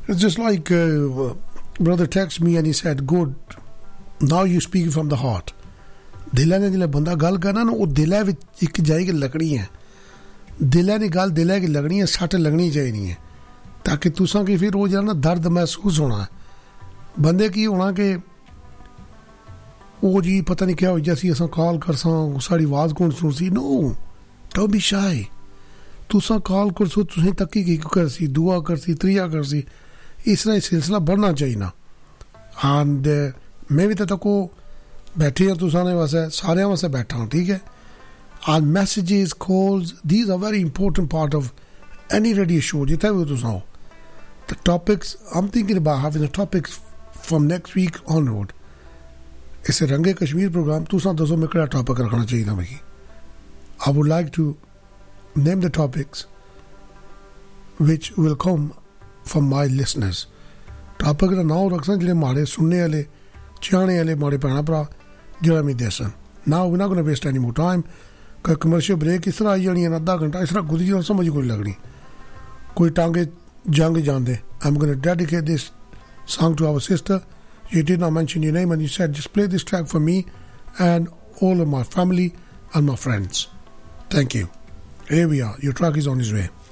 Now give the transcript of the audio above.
It's just like brother texted me and he said, good, now you speak from the heart. दिला ने जिले बंदा गल करना ना वो दिला विच एक जाएगी लगनी है दिला ने गल दिला की लगनी है सट लगनी चाहिए है ताकि तुसा की फिर वो जरा ना दर्द महसूस होना है बंदे की होना कि वो जी पता नहीं क्या हो जैसी असा कॉल कर साड़ी आवाज़ कौन सुन सी नो डोंट बी शाय तुसा कॉल कर सो तुसें तकी की कर सी दुआ कर सी त्रिया कर सी इस तरह सिलसिला बढ़ना चाहिए ना एंड मैं भी तो को बैठी हूँ तुसा ने वैसे सारे वास्ते बैठा हूँ ठीक है and messages calls these are very important part of any radio show जितना भी तुसा हो the topics I'm thinking about having the topics from next week onward इस रंगे कश्मीर प्रोग्राम तुसा दसो में कड़ा टॉपिक रखना चाहिए था भाई I would like to name the topics which will come from my listeners topic का नाम रखना जिले मारे सुनने वाले चाहने वाले मारे भैन भरा जो मैं दसन now we're not going to waste any more time कोई कमर्शियल ब्रेक इस तरह आई जानी है आधा घंटा इस तरह गुजरी और समझ कोई लगनी कोई टांगे जंग जाते I'm going to dedicate this song to our sister. You did not mention your name and you said just play this track for me and all of my family and my friends. Thank you. Here we are. Your track is on its way.